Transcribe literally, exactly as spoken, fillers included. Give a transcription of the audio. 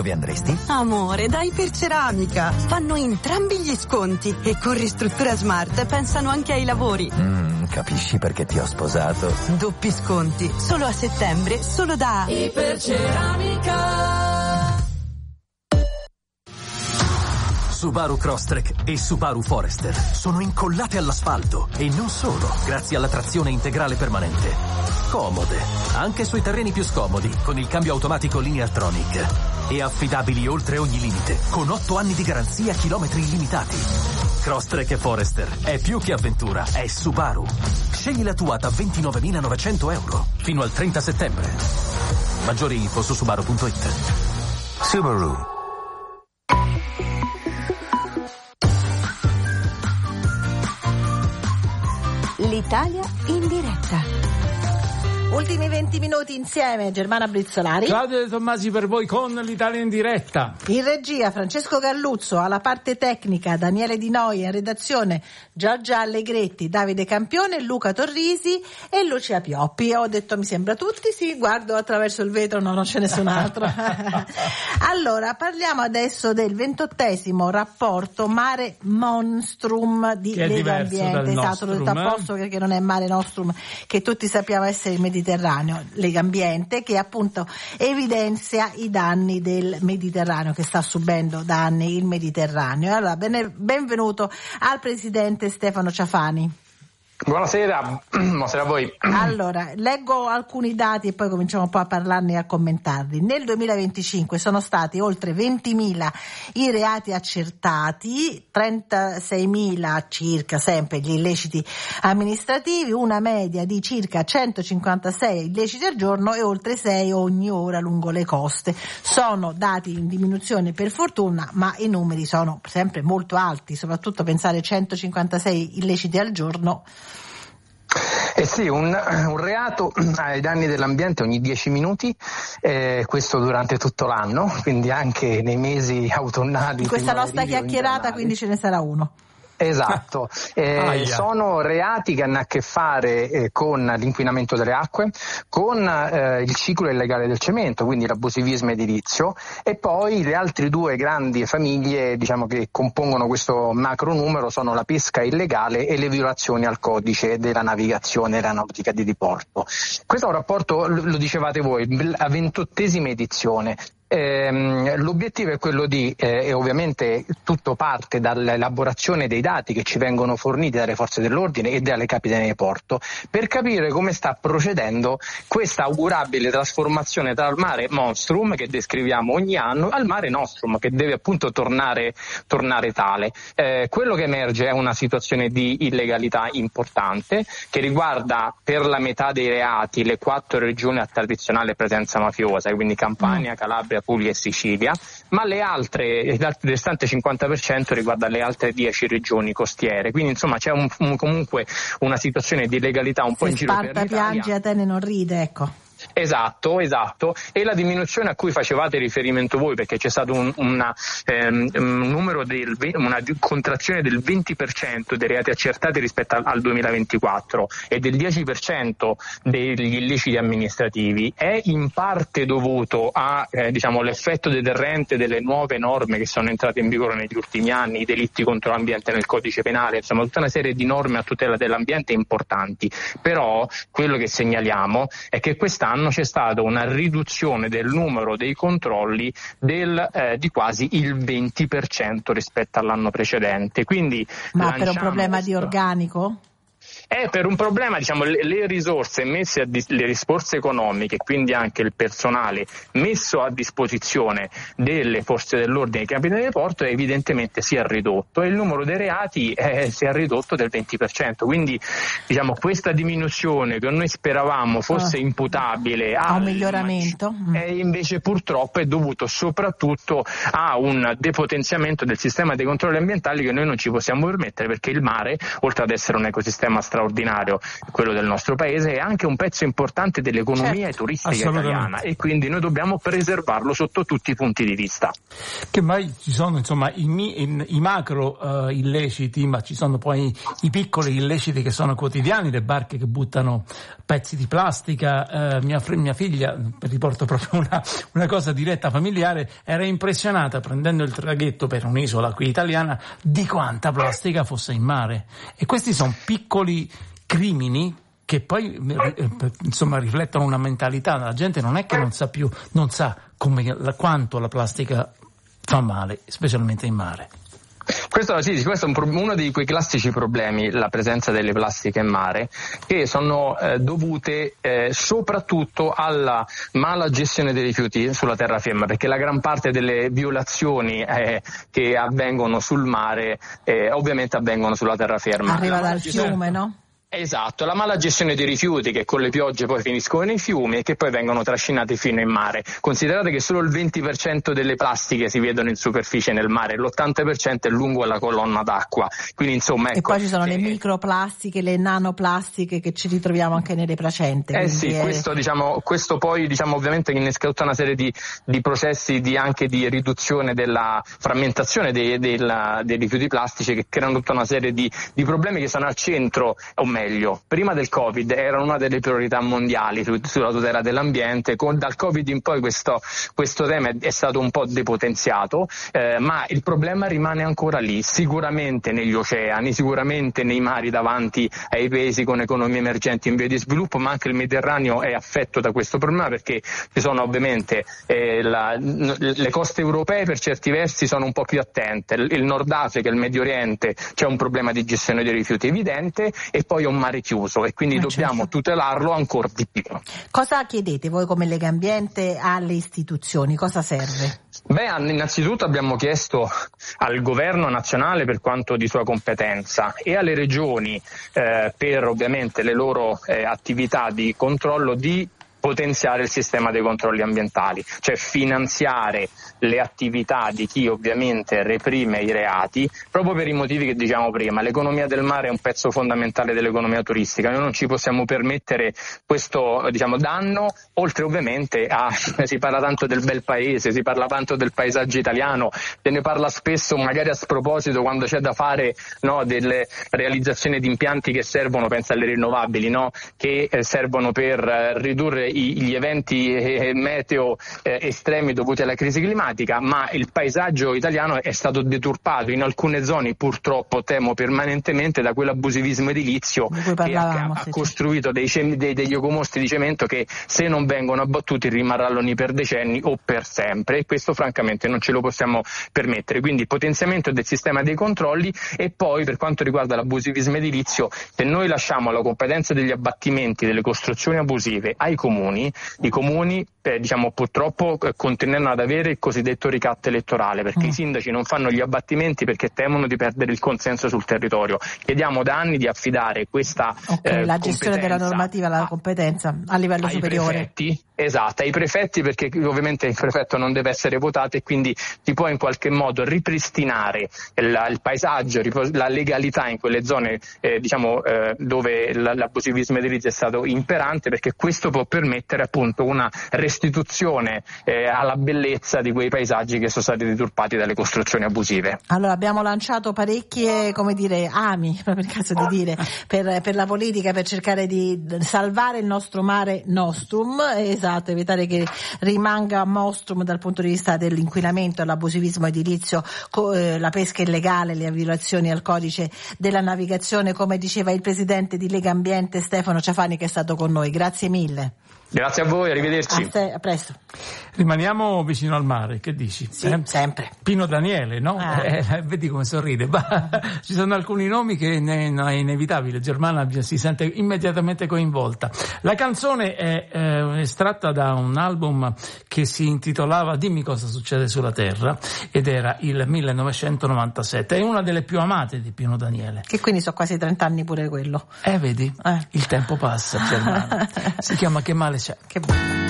dove andresti? Amore, dai Iperceramica. Fanno entrambi gli sconti e con Ristruttura Smart pensano anche ai lavori. Mm, capisci perché ti ho sposato? Doppi sconti, solo a settembre, solo da Iperceramica. Subaru Crosstrek e Subaru Forester sono incollate all'asfalto e non solo, grazie alla trazione integrale permanente. Comode, anche sui terreni più scomodi, con il cambio automatico Lineartronic. E affidabili oltre ogni limite, con otto anni di garanzia, chilometri illimitati. Crosstrek e Forester è più che avventura, è Subaru. Scegli la tua da ventinovemilanovecento euro fino al trenta settembre. Maggiori info su subaru punto it. Subaru. L'Italia in diretta. Ultimi venti minuti insieme, Germana Brizzolari. Claudio De Tommasi per voi con l'Italia in diretta. In regia Francesco Galluzzo, alla parte tecnica Daniele Di Noi, in redazione Giorgia Allegretti, Davide Campione, Luca Torrisi e Lucia Pioppi. Ho detto mi sembra tutti, sì, guardo attraverso il vetro, no, non c'è nessun altro. Allora, parliamo adesso del ventottesimo rapporto Mare Monstrum di Lega Ambiente. Esatto, l'ho detto apposta perché non è Mare Nostrum, che tutti sappiamo essere il Mediterraneo. Lega Ambiente, che appunto evidenzia i danni del Mediterraneo, che sta subendo da anni il Mediterraneo. Allora, bene, benvenuto al presidente Stefano Ciafani. Buonasera, buonasera a voi. Allora, leggo alcuni dati e poi cominciamo un po' a parlarne e a commentarli. Nel duemilaventicinque sono stati oltre ventimila i reati accertati, trentaseimila circa sempre gli illeciti amministrativi, una media di circa centocinquantasei illeciti al giorno e oltre sei ogni ora lungo le coste. Sono dati in diminuzione per fortuna, ma i numeri sono sempre molto alti, soprattutto pensare centocinquantasei illeciti al giorno. Eh sì, un, un reato ai danni dell'ambiente ogni dieci minuti, eh, questo durante tutto l'anno, quindi anche nei mesi autunnali. In questa nostra chiacchierata quindi ce ne sarà uno. Esatto, eh, sono reati che hanno a che fare eh, con l'inquinamento delle acque, con eh, il ciclo illegale del cemento, quindi l'abusivismo edilizio, e poi le altre due grandi famiglie, diciamo, che compongono questo macro numero sono la pesca illegale e le violazioni al codice della navigazione e della nautica di diporto. Questo è un rapporto, lo dicevate voi, la ventottesima edizione. Eh, l'obiettivo è quello di, eh, e ovviamente tutto parte dall'elaborazione dei dati che ci vengono forniti dalle forze dell'ordine e dalle capitanerie di porto, per capire come sta procedendo questa augurabile trasformazione dal Mare Monstrum, che descriviamo ogni anno, al Mare Nostrum, che deve appunto tornare, tornare tale. Eh, quello che emerge è una situazione di illegalità importante, che riguarda per la metà dei reati le quattro regioni a tradizionale presenza mafiosa, quindi Campania, Calabria, Puglia e Sicilia, ma le altre, il restante cinquanta per cento riguarda le altre dieci regioni costiere, quindi insomma c'è un, un, comunque una situazione di illegalità un po' in giro per l'Italia. Sparta piange, Atene non ride, ecco. Esatto, esatto, e la diminuzione a cui facevate riferimento voi, perché c'è stato un, una, ehm, un numero del, una contrazione del venti per cento dei reati accertati rispetto al, al duemilaventiquattro e del dieci per cento degli illeciti amministrativi, è in parte dovuto a eh, diciamo l'effetto deterrente delle nuove norme che sono entrate in vigore negli ultimi anni, i delitti contro l'ambiente nel codice penale, insomma tutta una serie di norme a tutela dell'ambiente importanti. Però quello che segnaliamo è che quest'anno c'è stata una riduzione del numero dei controlli del, eh, di quasi il venti per cento rispetto all'anno precedente. Quindi ma per un problema questo... di organico? È per un problema, diciamo, le, le risorse messe a dis- le risorse economiche, quindi anche il personale messo a disposizione delle forze dell'ordine e capitanerie di porto evidentemente si è ridotto e il numero dei reati eh, si è ridotto del venti per cento. Quindi diciamo questa diminuzione che noi speravamo fosse ah. imputabile a un miglioramento, mm. e invece purtroppo è dovuto soprattutto a un depotenziamento del sistema dei controlli ambientali che noi non ci possiamo permettere, perché il mare, oltre ad essere un ecosistema straordinario, straordinario, quello del nostro paese, è anche un pezzo importante dell'economia certo, turistica italiana, e quindi noi dobbiamo preservarlo sotto tutti i punti di vista. Che mai ci sono insomma i, i, i macro uh, illeciti, ma ci sono poi i, i piccoli illeciti che sono quotidiani, le barche che buttano pezzi di plastica. Uh, mia, mia figlia, riporto proprio una, una cosa diretta familiare, era impressionata prendendo il traghetto per un'isola qui italiana di quanta plastica fosse in mare. E questi sono piccoli crimini che poi insomma riflettono una mentalità. La gente non è che non sa più, non sa come, la, quanto la plastica fa male, specialmente in mare. Questo, sì, questo è un, uno di quei classici problemi, la presenza delle plastiche in mare, che sono eh, dovute eh, soprattutto alla mala gestione dei rifiuti sulla terraferma, perché la gran parte delle violazioni eh, che avvengono sul mare eh, ovviamente avvengono sulla terraferma. Arriva dal fiume, no? Esatto, la mala gestione dei rifiuti che con le piogge poi finiscono nei fiumi e che poi vengono trascinati fino in mare. Considerate che solo il venti per cento delle plastiche si vedono in superficie nel mare, l'ottanta per cento è lungo la colonna d'acqua. Quindi insomma, ecco, e poi ci sono eh, le microplastiche, le nanoplastiche che ci ritroviamo anche nelle placente. Eh sì, è... questo diciamo, questo poi diciamo ovviamente innesca tutta una serie di, di processi di anche di riduzione della frammentazione dei, della, dei rifiuti plastici, che creano tutta una serie di, di problemi che sono al centro, o meglio, prima del Covid erano una delle priorità mondiali su, sulla tutela dell'ambiente. Con, dal Covid in poi questo, questo tema è, è stato un po' depotenziato, eh, ma il problema rimane ancora lì, sicuramente negli oceani, sicuramente nei mari davanti ai paesi con economie emergenti in via di sviluppo, ma anche il Mediterraneo è affetto da questo problema, perché ci sono ovviamente eh, la, le coste europee per certi versi sono un po' più attente, il, il Nord Africa, il Medio Oriente c'è un problema di gestione dei rifiuti evidente, e poi un mare chiuso, e quindi eh dobbiamo certo. tutelarlo ancora di più. Cosa chiedete voi come Lega Ambiente alle istituzioni? Cosa serve? Beh, innanzitutto abbiamo chiesto al governo nazionale per quanto di sua competenza e alle regioni eh, per ovviamente le loro eh, attività di controllo di potenziare il sistema dei controlli ambientali, cioè finanziare le attività di chi ovviamente reprime i reati, proprio per i motivi che diciamo prima. L'economia del mare è un pezzo fondamentale dell'economia turistica, noi non ci possiamo permettere questo diciamo danno, oltre ovviamente a si parla tanto del bel paese, si parla tanto del paesaggio italiano, se ne parla spesso magari a sproposito quando c'è da fare no, delle realizzazioni di impianti che servono, pensa alle rinnovabili, no, che eh, servono per eh, ridurre gli eventi meteo estremi dovuti alla crisi climatica, ma il paesaggio italiano è stato deturpato in alcune zone, purtroppo temo permanentemente, da quell'abusivismo edilizio che ha, ha costruito dei, dei, degli ecomostri di cemento che, se non vengono abbattuti, rimarranno lì per decenni o per sempre, e questo francamente non ce lo possiamo permettere. Quindi potenziamento del sistema dei controlli. E poi, per quanto riguarda l'abusivismo edilizio, se noi lasciamo la competenza degli abbattimenti, delle costruzioni abusive ai comuni, i comuni eh, diciamo purtroppo eh, continueranno ad avere il cosiddetto ricatto elettorale, perché mm. i sindaci non fanno gli abbattimenti perché temono di perdere il consenso sul territorio. Chiediamo da anni di affidare questa okay, eh, la gestione della normativa, la competenza a livello ai superiore. Prefetti, esatto, ai prefetti, perché ovviamente il prefetto non deve essere votato, e quindi si può in qualche modo ripristinare il, il paesaggio, la legalità in quelle zone eh, diciamo eh, dove l'abusivismo edilizio è stato imperante, perché questo può permettere mettere appunto una restituzione eh, alla bellezza di quei paesaggi che sono stati deturpati dalle costruzioni abusive. Allora, abbiamo lanciato parecchie, come dire, ami, proprio il caso di dire, per, per la politica, per cercare di salvare il nostro mare nostrum, esatto, evitare che rimanga mostrum dal punto di vista dell'inquinamento, l'abusivismo edilizio, co, eh, la pesca illegale, le violazioni al codice della navigazione, come diceva il presidente di Lega Ambiente Stefano Ciafani, che è stato con noi. Grazie mille. Grazie a voi, arrivederci. A, te, a presto. Rimaniamo vicino al mare, che dici? Sì, eh? sempre. Pino Daniele, no? Ah. Eh, vedi come sorride. Ci sono alcuni nomi che ne, no, è inevitabile, Germana si sente immediatamente coinvolta. La canzone è eh, estratta da un album che si intitolava Dimmi cosa succede sulla Terra, ed era il millenovecentonovantasette. È una delle più amate di Pino Daniele. Che quindi so quasi trent'anni pure quello. Eh, vedi? Eh. Il tempo passa, Germana. Si chiama Che male c'è. Che bello.